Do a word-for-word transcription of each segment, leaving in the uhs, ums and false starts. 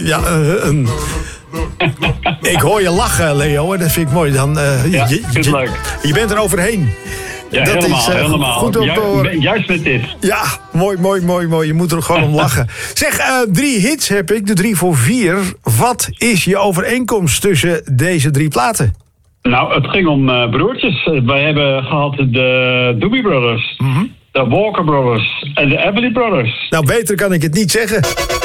Ja, uh, um. Ik hoor je lachen, Leo, en dat vind ik mooi. Dan, uh, ja, je, ik vind het leuk. Je bent er overheen. Ja, dat helemaal, is, uh, helemaal. Goed om te horen. Ju- juist met dit. Ja, mooi, mooi, mooi, mooi. Je moet er gewoon om lachen. Zeg, uh, drie hits heb ik, de drie voor vier. Wat is je overeenkomst tussen deze drie platen? Nou, het ging om uh, broertjes. Wij hebben gehad de Doobie Brothers, mm-hmm. de Walker Brothers en de Everly Brothers. Nou, beter kan ik het niet zeggen.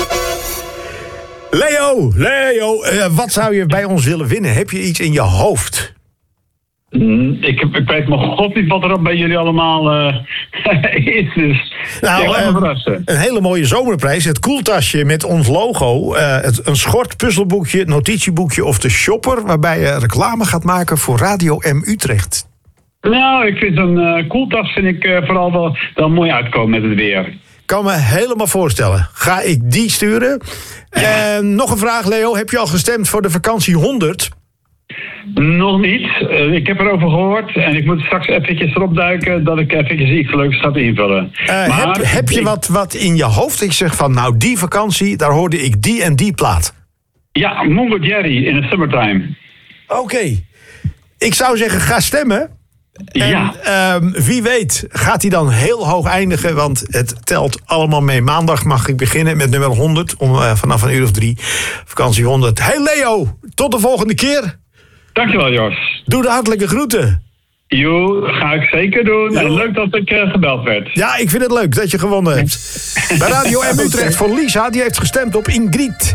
Leo, Leo, uh, wat zou je bij ons willen winnen? Heb je iets in je hoofd? Mm, ik, ik weet mijn god niet wat er bij jullie allemaal uh, is. Dus nou, uh, een, een hele mooie zomerprijs. Het koeltasje met ons logo. Uh, het, een schort, puzzelboekje, notitieboekje of de shopper. Waarbij je reclame gaat maken voor Radio M Utrecht. Nou, ik vind een uh, koeltas vind ik uh, vooral wel, wel mooi uitkomen met het weer. Kan me helemaal voorstellen. Ga ik die sturen? Ja. En nog een vraag, Leo. Heb je al gestemd voor de vakantie honderd? Nog niet. Uh, ik heb erover gehoord. En ik moet straks eventjes erop duiken dat ik eventjes iets leuks ga invullen. Uh, maar heb, heb je ik... wat, wat in je hoofd? Ik zeg van, nou, die vakantie, daar hoorde ik die en die plaat. Ja, Mungo Jerry in the Summertime. Oké. Okay. Ik zou zeggen, ga stemmen. En ja. uh, wie weet gaat hij dan heel hoog eindigen, want het telt allemaal mee. Maandag mag ik beginnen met nummer honderd, om, uh, vanaf een uur of drie, vakantie honderd. Hey Leo, tot de volgende keer. Dankjewel Jos. Doe de hartelijke groeten. Jo, ga ik zeker doen. Jo. En leuk dat ik uh, gebeld werd. Ja, ik vind het leuk dat je gewonnen hebt. Bij Radio M Utrecht voor Lisa, die heeft gestemd op Ingrid.